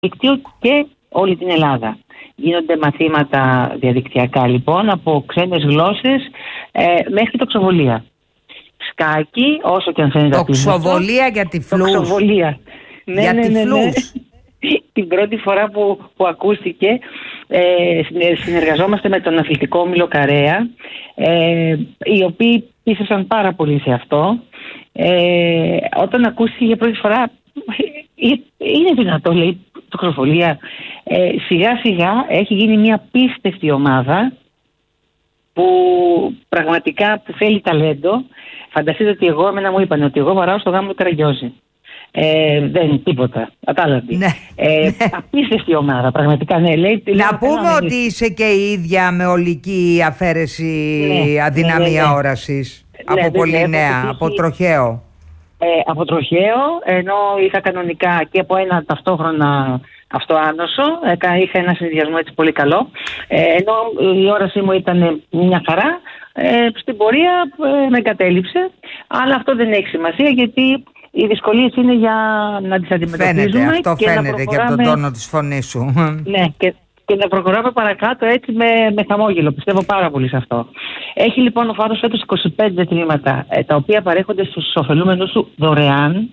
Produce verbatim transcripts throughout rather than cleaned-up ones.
δίκτυο και όλη την Ελλάδα. Γίνονται μαθήματα διαδικτυακά λοιπόν από ξένες γλώσσες ε, μέχρι τοξοβολία. Σκάκι, όσο και αν φαίνεται απίστευτο. Τοξοβολία για τυφλούς. Τοξοβολία. Ναι, για ναι, ναι, ναι. τυφλούς. Την πρώτη φορά που, που ακούστηκε, ε, συνεργαζόμαστε με τον Αθλητικό Όμιλο Καρέα, ε, οι οποίοι πίστευσαν πάρα πολύ σε αυτό. Ε, όταν ακούστηκε για πρώτη φορά, είναι δυνατό, λέει, τοξοβολία. Ε, σιγά σιγά έχει γίνει μια πίστευτη ομάδα που πραγματικά που θέλει ταλέντο. Φανταστείτε ότι εγώ, εμένα μου είπαν ότι εγώ βαράω στο γάμο του Καραγκιόζη. Ε, δεν τίποτα. Ατάλλαντη. Ναι. Ε, απίστευτη ομάδα, πραγματικά. Ναι, λέει, να λέει, πούμε λέει, ότι είσαι και η ίδια με ολική αφαίρεση ναι, αδυναμία ναι, ναι, ναι. όρασης. Ναι, από πολύ ναι, νέα, ναι, από ναι. τροχαίο. Ε, από τροχαίο, ενώ είχα κανονικά και από ένα ταυτόχρονα αυτοάνωσο. Ε, είχα ένα συνδυασμό έτσι πολύ καλό. Ε, ενώ η όρασή μου ήταν μια χαρά. Ε, στην πορεία ε, με εγκατέλειψε. Αλλά αυτό δεν έχει σημασία, γιατί οι δυσκολίες είναι για να τις αντιμετωπίζουμε. Φαίνεται, αυτό και φαίνεται να και από τον τόνο της φωνής σου. Ναι, και, και να προχωράμε παρακάτω έτσι με, με χαμόγελο. Πιστεύω πάρα πολύ σε αυτό. Έχει λοιπόν ο Φάρος φέτος είκοσι πέντε τμήματα, ε, τα οποία παρέχονται στους ωφελούμενους του δωρεάν.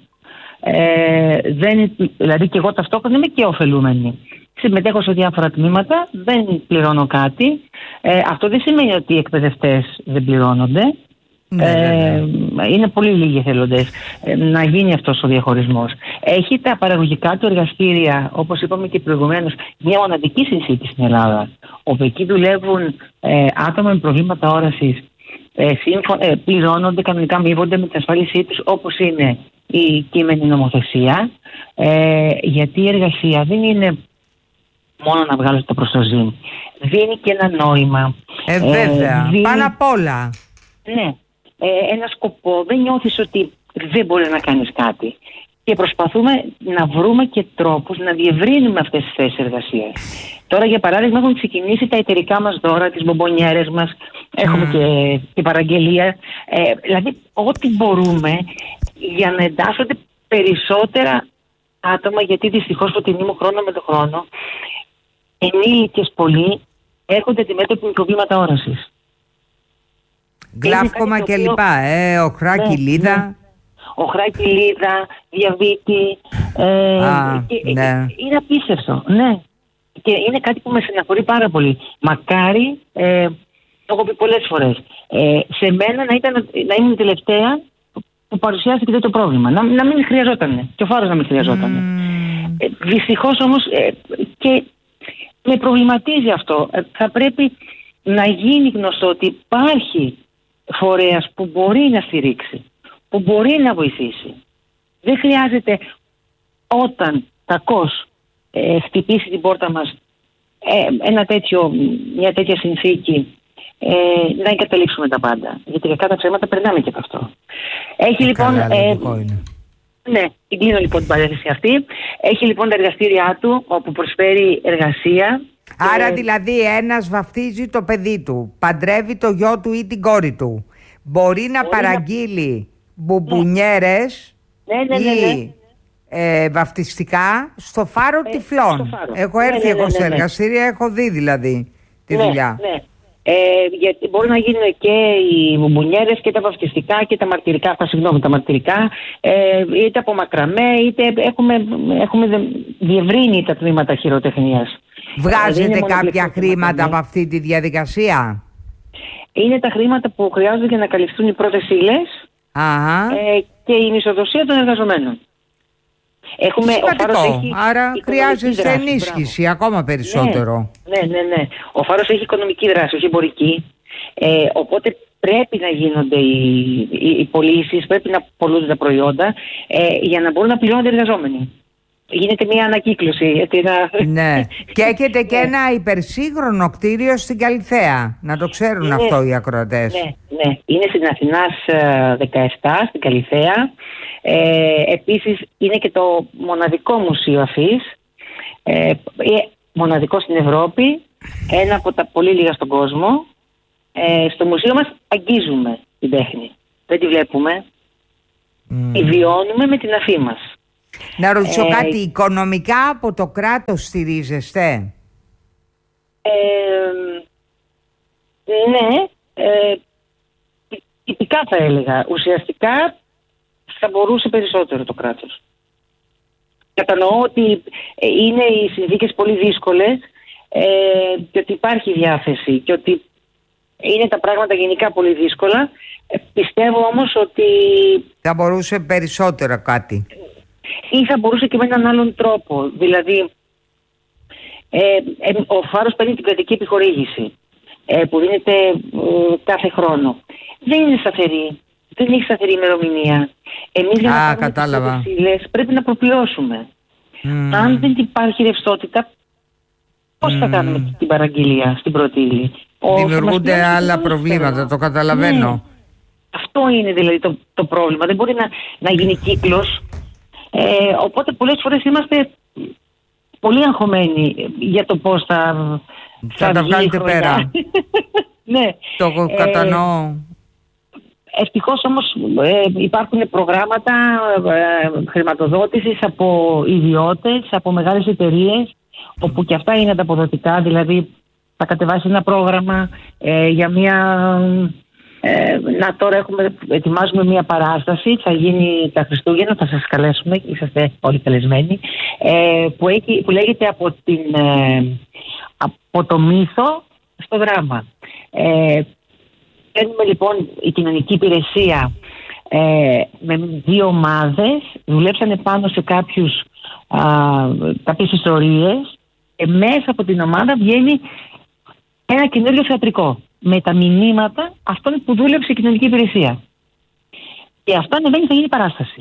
Ε, δεν, δηλαδή και εγώ ταυτόχρονα είμαι και ωφελούμενη. Συμμετέχω σε διάφορα τμήματα, δεν πληρώνω κάτι. Ε, αυτό δεν σημαίνει ότι οι εκπαιδευτές δεν πληρώνονται. Ναι, ναι, ναι. Ε, είναι πολύ λίγοι εθελοντές ε, να γίνει αυτός ο διαχωρισμός. Έχει τα παραγωγικά του εργαστήρια, όπως είπαμε και προηγουμένως, μια μοναδική συνθήκη στην Ελλάδα, όπου εκεί δουλεύουν ε, άτομα με προβλήματα όρασης, ε, σύμφω, ε, πληρώνονται κανονικά, αμείβονται με την ασφάλισή τους, όπως είναι η κείμενη νομοθεσία, ε, γιατί η εργασία δεν είναι μόνο να βγάλω το προστοζήν. Δίνει και ένα νόημα. Ε, βέβαια. Ε, δίνει... Πάνω απ' όλα. Ναι. Ε, ένα σκοπό. Δεν νιώθεις ότι δεν μπορεί να κάνεις κάτι. Και προσπαθούμε να βρούμε και τρόπους να διευρύνουμε αυτές τις θέσεις εργασίας. Τώρα, για παράδειγμα, έχουν ξεκινήσει τα εταιρικά μας δώρα, τις μπομπονιέρες μας. Έχουμε mm. και την παραγγελία. Ε, δηλαδή, ό,τι μπορούμε για να εντάσσονται περισσότερα άτομα, γιατί δυστυχώς το τιμήμο χρόνο με το χρόνο ενήλικες πολλοί έρχονται αντιμέτωποι με προβλήματα όρασης. Γλάφκομα και λοιπά, ε, οχρά, ναι, κοιλίδα. Ναι. Οχρά, κοιλίδα, διαβήτη. Ε, Α, και, ναι. Είναι απίστευτο, ναι. Και είναι κάτι που με στεναχωρεί πάρα πολύ. Μακάρι, ε, το έχω πει πολλές φορές, ε, σε μένα να, ήταν, να ήμουν η τελευταία που παρουσιάστηκε το πρόβλημα. Να, να μην χρειαζόταν. Και ο Φάρος να μην χρειαζόταν. Mm. Ε, δυστυχώς όμως ε, και με προβληματίζει αυτό. Ε, θα πρέπει να γίνει γνωστό ότι υπάρχει φορέας που μπορεί να στηρίξει, που μπορεί να βοηθήσει. Δεν χρειάζεται όταν κακώς ε, χτυπήσει την πόρτα μας ε, ένα τέτοιο, μια τέτοια συνθήκη ε, να εγκαταλείψουμε τα πάντα. Γιατί κακά τα ψέματα περνάμε και από αυτό. Έχει λοιπόν... Καλά, ε, είναι. Ναι, την κλείνω λοιπόν την παρένθεση αυτή. Έχει λοιπόν τα εργαστήριά του όπου προσφέρει εργασία. Άρα και... δηλαδή ένας βαφτίζει το παιδί του, παντρεύει το γιο του ή την κόρη του. Μπορεί να Μπορεί παραγγείλει να... μπουμπονιέρες ναι. Ναι, ναι, ναι, ναι. ή ε, βαφτιστικά στο Φάρο ε, Τυφλών. Στο Φάρο. Έχω ναι, έρθει ναι, εγώ ναι, ναι, σε ναι. εργαστήρια, έχω δει δηλαδή τη ναι, δουλειά. Ναι. Ε, γιατί μπορεί να γίνουν και οι μπουμπουνιέρες και τα βαφτιστικά και τα μαρτυρικά, αυτά συγγνώμη, τα μαρτυρικά, ε, είτε από μακραμέ, είτε έχουμε, έχουμε διευρύνει τα τμήματα χειροτεχνίας. Βγάζετε ε, κάποια χρήματα από αυτή τη διαδικασία? Είναι τα χρήματα που χρειάζονται για να καλυφθούν οι πρώτες ύλες ε, και η μισοδοσία των εργαζομένων. Έχουμε, σημαντικό. Έχει άρα χρειάζεται ενίσχυση, μπράβο. Ακόμα περισσότερο. Ναι, ναι, ναι, ναι. Ο Φάρος έχει οικονομική δράση, όχι εμπορική. Ε, οπότε πρέπει να γίνονται οι, οι, οι πωλήσεις, πρέπει να πωλούνται τα προϊόντα ε, για να μπορούν να πληρώνονται οι εργαζόμενοι. Γίνεται μια ανακύκλωση. Γιατί να... Ναι. Και έχετε και ένα υπερσύγχρονο κτίριο στην Καλιθέα. Να το ξέρουν είναι, αυτό οι ακροατές. Ναι, ναι. Είναι στην Αθηνάς δεκαεπτά, στην Καλιθέα. Ε, επίσης είναι και το μοναδικό μουσείο αφής. Ε, μοναδικό στην Ευρώπη. Ένα από τα πολύ λίγα στον κόσμο. Ε, στο μουσείο μας αγγίζουμε την τέχνη. Δεν τη βλέπουμε. Mm. Τη βιώνουμε με την αφή μας. Να ρωτήσω Ε, κάτι, οικονομικά από το κράτος στηρίζεστε? Ε, ναι, ε, τυπικά θα έλεγα. Ουσιαστικά θα μπορούσε περισσότερο το κράτος. Κατανοώ ότι είναι οι συνθήκες πολύ δύσκολες ε, και ότι υπάρχει διάθεση και ότι είναι τα πράγματα γενικά πολύ δύσκολα. Ε, πιστεύω όμως ότι Θα μπορούσε περισσότερο κάτι. ή θα μπορούσε και με έναν άλλον τρόπο. Δηλαδή, ε, ε, ο Φάρος παίρνει την κρατική επιχορήγηση ε, που δίνεται ε, κάθε χρόνο. Δεν είναι σταθερή. Δεν έχει σταθερή ημερομηνία. Εμείς για να Α, πάρουμε κατάλαβα. τις ύλες πρέπει να προπληρώσουμε. Mm. Αν δεν υπάρχει ρευστότητα, πώς θα Mm. κάνουμε την παραγγελία στην πρώτη ύλη? Ο Δημιουργούνται Θεμαστιανός άλλα δεν προβλήματα, ξέρω. το καταλαβαίνω. Ναι. Αυτό είναι δηλαδή το, το πρόβλημα. Δεν μπορεί να, να γίνει κύκλος. Ε, οπότε πολλές φορές είμαστε πολύ αγχωμένοι για το πώς θα, Θα τα βγει η βγάλετε χρονιά. πέρα. Ναι. Το Ε, κατανοώ. Ευτυχώς όμως ε, υπάρχουν προγράμματα ε, χρηματοδότησης από ιδιώτες, από μεγάλες εταιρείες, όπου και αυτά είναι ανταποδοτικά. Δηλαδή θα κατεβάσει ένα πρόγραμμα ε, για μια... Ε, να τώρα έχουμε, ετοιμάζουμε μια παράσταση, θα γίνει τα Χριστούγεννα, θα σας καλέσουμε, είσαστε όλοι καλεσμένοι, ε, που, έχει, που λέγεται από, την, ε, από το μύθο στο δράμα. Ε, Παίρνουμε λοιπόν η κοινωνική υπηρεσία ε, με δύο ομάδες, δουλέψανε πάνω σε κάποιους, α, κάποιες ιστορίες και μέσα από την ομάδα βγαίνει ένα καινούριο θεατρικό με τα μηνύματα αυτών που δούλεψε η κοινωνική υπηρεσία. Και αυτό ανεβαίνει, θα γίνει παράσταση.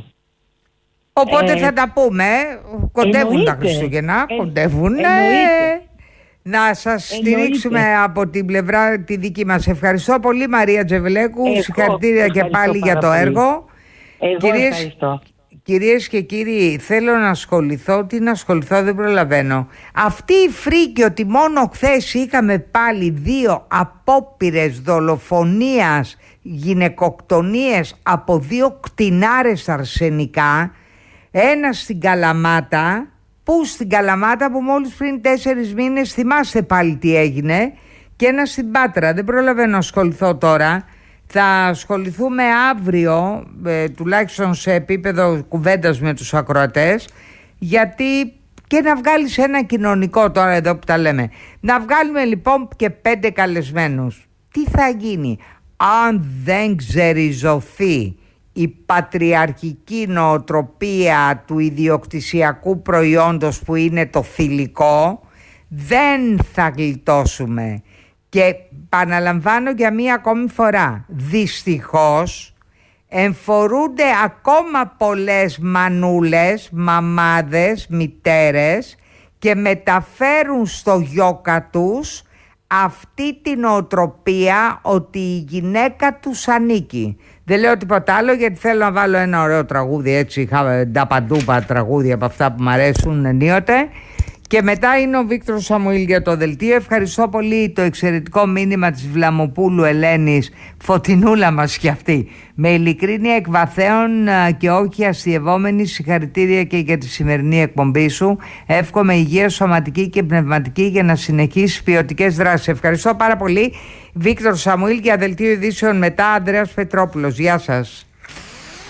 Οπότε ε, θα τα πούμε. Κοντεύουν εννοείται. τα Χριστούγεννα. Ε, κοντεύουν. εννοείται. Να σας Εννοείται. στηρίξουμε από την πλευρά τη δική μας. Ευχαριστώ πολύ, Μαρία Τζεβελέκου. Εγώ Συγχαρητήρια και ευχαριστώ πάλι για πάρα το πολύ. έργο. Εγώ Κυρίες, ευχαριστώ. κυρίες και κύριοι, θέλω να ασχοληθώ. Τι να ασχοληθώ, δεν προλαβαίνω. Αυτή η φρίκη ότι μόνο χθες είχαμε πάλι δύο απόπειρες δολοφονίας, γυναικοκτονίες από δύο κτηνάρες αρσενικά. Ένα στην Καλαμάτα, που στην Καλαμάτα που μόλις πριν τέσσερις μήνες, θυμάστε πάλι τι έγινε, και ένα στην Πάτρα. Δεν προλαβαίνω να ασχοληθώ τώρα. Θα ασχοληθούμε αύριο, ε, τουλάχιστον σε επίπεδο κουβέντας με τους ακροατές, γιατί και να βγάλεις ένα κοινωνικό τώρα εδώ που τα λέμε. Να βγάλουμε λοιπόν και πέντε καλεσμένους. Τι θα γίνει αν δεν ξεριζωθεί η πατριαρχική νοοτροπία του ιδιοκτησιακού προϊόντος που είναι το θηλυκό? Δεν θα γλιτώσουμε. Και επαναλαμβάνω για μία ακόμη φορά, δυστυχώς εμφορούνται ακόμα πολλές μανούλες, μαμάδες, μητέρες και μεταφέρουν στο γιώκα τους αυτή την νοοτροπία ότι η γυναίκα τους ανήκει. Δεν λέω τίποτα άλλο γιατί θέλω να βάλω ένα ωραίο τραγούδι, έτσι, είχα νταπαντούπα τραγούδια από αυτά που μου αρέσουν ενίοτε. Και μετά είναι ο Βίκτορος Σαμουήλ για το δελτίο. Ευχαριστώ πολύ το εξαιρετικό μήνυμα της Βλαμοπούλου Ελένης, φωτεινούλα μας κι αυτή. Με ειλικρίνεια εκβαθέων και όχι αστειευόμενη, συγχαρητήρια και για τη σημερινή εκπομπή σου. Εύχομαι υγεία σωματική και πνευματική για να συνεχίσει ποιοτικές δράσεις. Ευχαριστώ πάρα πολύ. Βίκτορ Σαμουήλ για δελτίο ειδήσεων μετά, Ανδρέας Πετρόπουλος. Γεια σας.